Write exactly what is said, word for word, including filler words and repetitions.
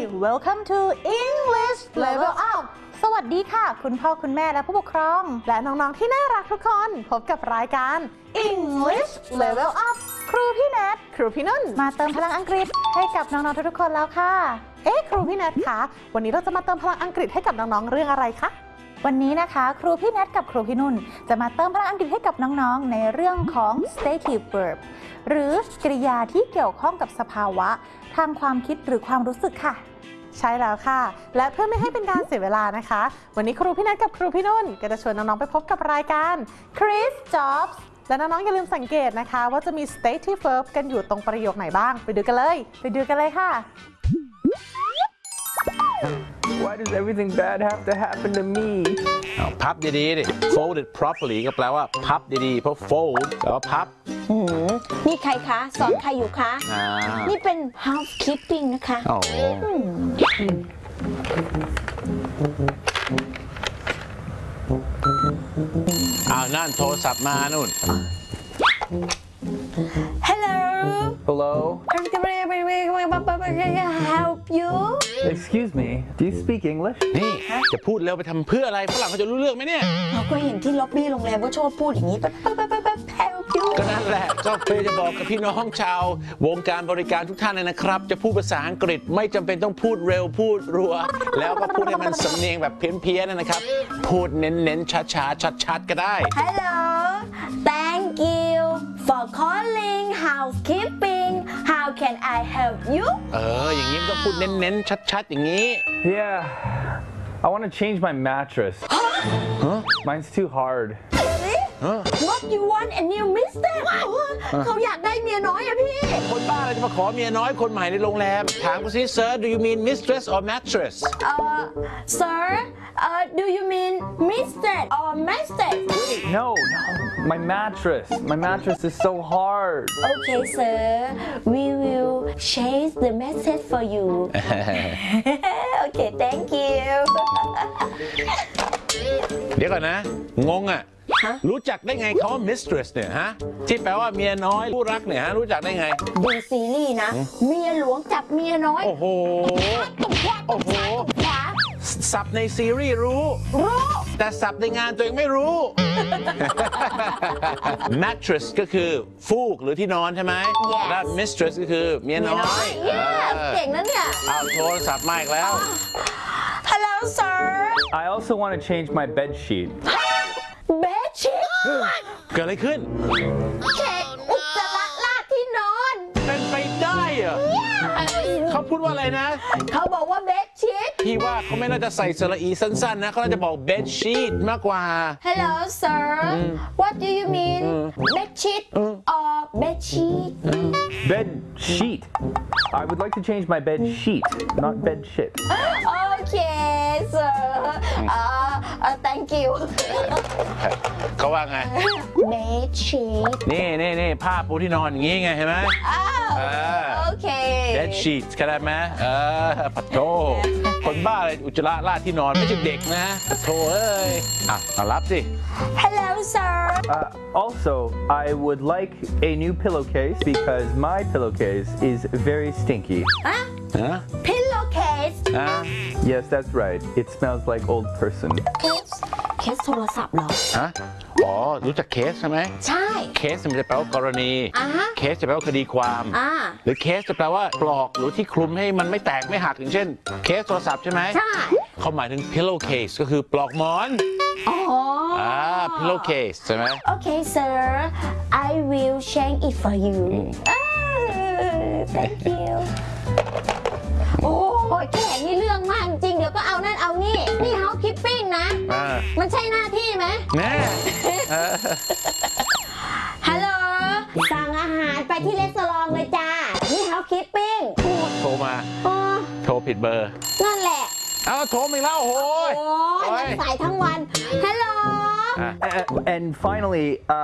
Welcome to English Level Up สวัสดีค่ะคุณพ่อคุณแม่และผู้ปกครองและน้องๆที่น่ารักทุกคนพบกับรายการ English Level Up ครูพี่แนทครูพี่นุ่นมาเติมพลังอังกฤษให้กับน้องๆทุกๆคนแล้วค่ะเอ๊ะครูพี่แนทคะวันนี้เราจะมาเติมพลังอังกฤษให้กับน้องๆเรื่องอะไรคะวันนี้นะคะครูพี่แนทกับครูพี่นุ่นจะมาเติมพลังอังกฤษให้กับน้องๆในเรื่องของ stative verb หรือกริยาที่เกี่ยวข้องกับสภาวะทางความคิดหรือความรู้สึกค่ะใช่แล้วค่ะและเพื่อไม่ให้เป็นการเสียเวลานะคะวันนี้ครูพี่แนทกับครูพี่นุ่นก็จะชวนน้องๆไปพบกับรายการ Chris Jobs และน้องๆอย่าลืมสังเกตนะคะว่าจะมี stative verb กันอยู่ตรงประโยคไหนบ้างไปดูกันเลยไปดูกันเลยค่ะ Why does everything bad have to happen to me พับดีๆดิ folded properly ก็แปลว่าพับดีๆเพราะ fold แปลว่าพับนี่ใครคะสอนใครอยู่คะนี่เป็น housekeeping นะคะโอ้อ้าวนั่นโทรศัพท์มานู่น Hello Hello help you Excuse me Do you speak English นี่จะพูดเร็วไปทำเพื่ออะไรฝรั่งเขาจะรู้เรื่องไหมเนี่ยเราก็เห็นที่ล็อบบี้โรงแรมก็ชอบพูดอย่างนี้แบบแบบ help you ก็นั่นแหละเจ้าเฟยจะบอกกับพี่น้องชาววงการบริการทุกท่านเลยนะครับจะพูดภาษาอังกฤษไม่จำเป็นต้องพูดเร็วพูดรัวแล้วก็พูดให้มันสำเนียงแบบเพี้ยนๆนะครับพูดเน้นๆช้าๆชัดๆก็ได้ Hello Thank you for calling housekeeping How can I help you เอออย่างนี้มันต้องพูดเน้นๆชัดๆอย่างนี้ Yeah I want to change my mattress Huh? Mine's too hard What you want a new mister เขาอยากได้เมียน้อยอะพี่คนบ้าอะไรจะมาขอเมียน้อยคนใหม่ในโรงแรมถามกูสิ Sir do you mean mistress or mattress Uh Sir uh Do you mean mistress or mistress No no My mattress My mattress is so hard Okay sir We will change the message for you Okay thank you เดี๋ยวก่อนนะงงอ่ะรู้จักได้ไงเขาว่า mistress เนี่ยฮะที่แปลว่าเมียน้อยผู้รักเนี่ยฮะรู้จักได้ไงดูซีรีส์นะเมียหลวงจับเมียน้อยโอ้โหโอ้โหสับในซีรีส์รู้รู้แต่สับในงานตัวเองไม่รู้ mattress ก็คือฟูกหรือที่นอนใช่ไหมและ mistress ก็คือเมียน้อยเก่งนะเนี่ยเอาโทรศัพท์มาอีกแล้ว Hello sir I also want to change my bed sheet bed sheet เกิดอะไรขึ้นแขกอุจจาระราดที่นอนเป็นไปได้เหรอเขาพูดว่าอะไรนะเขาบอกว่า bed sheet พี่ว่าเขาไม่น่าจะใส่สระอีสั้นๆนะเขาน่าจะบอก bed sheet มากกว่า Hello sir What do you mean bed sheet or bed sheet Bed sheet I would like to change my bed sheet not bed shit Okay sir uh, uh, Thank you เขาว่าไง bed sheet นี่นี่นี่ผ้าปูที่นอนอย่างงี้ไงเห็นไหมโอเค bed sheet เข้าใจไหมเออปัดโถคนบ้าอะไรอุจจาระราดที่นอนไม่ใช่เด็กนะปัดโถเอ้ยอ่ะมารับสิ Hello sir uh, Also I would like a new pillowcase because my pillowcase is very stinky ฮะฮะ pillowcase ฮะ Yes that's right It smells like old person case เคสโทรศัพท์เหรอฮะอ๋อรู้จักเคสใช่ไหมใช่เคสมันจะแปลว่ากรณีเคสจะแปลว่าคดีความหรือเคสจะแปลว่าปลอกหรือที่คลุมให้มันไม่แตกไม่หักอย่างเช่นเคสโทรศัพท์ใช่ไหมใช่เขาหมายถึง pillow case ก็คือปลอกหมอนอ๋ออ่า pillow case ใช่ไหม Okay sir I will change it for you Thank you โอ้ยแค่นี้เรื่องมากจริงเดี๋ยวก็เอานั่นเอานี่นี่ housekeeping นะมันใช่หน้าที่ไหมแน่ฮัลโหลสั่งอาหารไปที่รีสอร์ทเลยจ้านี่ housekeeping โทรมาโทรผิดเบอร์นั่นแหละเอาโทรอีกแล้วโอ้ยโอ้ยสายทั้งวันฮัลโหล And finally